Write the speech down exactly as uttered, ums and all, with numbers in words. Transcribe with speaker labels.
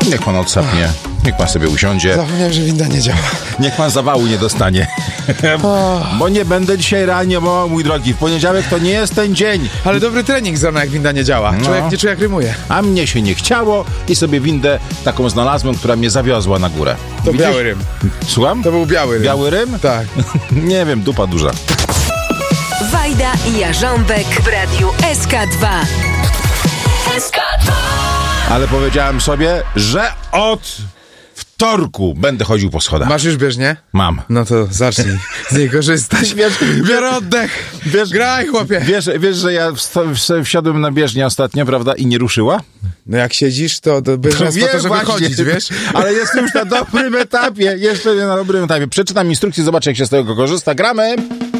Speaker 1: Niech pan odsapnie. Niech pan sobie usiądzie.
Speaker 2: Zapomniałem, że winda nie działa.
Speaker 1: Niech pan zawału nie dostanie. Bo nie będę dzisiaj reanimował, mój drogi. W poniedziałek to nie jest ten dzień.
Speaker 2: Ale dobry trening z rana, jak winda nie działa.
Speaker 1: No.
Speaker 2: Człowiek nie czuje, jak rymuje.
Speaker 1: A mnie się nie chciało i sobie windę taką znalazłem, która mnie zawiozła na górę.
Speaker 2: To
Speaker 1: Widzisz?
Speaker 2: biały rym.
Speaker 1: Słucham?
Speaker 2: To był biały rym.
Speaker 1: Biały rym?
Speaker 2: Tak.
Speaker 1: Nie wiem, dupa duża.
Speaker 3: Wajda i Jarząbek w Radiu S K dwa. S K dwa.
Speaker 1: Ale powiedziałem sobie, że od wtorku będę chodził po schodach.
Speaker 2: Masz już bieżnię?
Speaker 1: Mam.
Speaker 2: No to zacznij z niej korzystać.
Speaker 1: Wiesz,
Speaker 2: Biorę oddech.
Speaker 1: Wiesz,
Speaker 2: Graj, chłopie.
Speaker 1: Wiesz, wiesz, że ja wsta- wsiadłem na bieżnię ostatnio, prawda, i nie ruszyła?
Speaker 2: No jak siedzisz, to, to bierzesz po to, żeby
Speaker 1: właśnie,
Speaker 2: chodzić, wiesz?
Speaker 1: Ale jestem już na dobrym etapie. Jeszcze nie na dobrym etapie. Przeczytam instrukcję, zobaczę, jak się z tego korzysta. Gramy!